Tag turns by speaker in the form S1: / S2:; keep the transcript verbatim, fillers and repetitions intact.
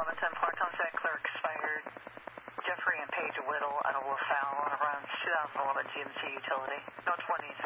S1: eleven ten Park Homestead clear expired. Jeffrey and Paige Whittle out of LaSalle on around two thousand eleven G M C utility. No twenties.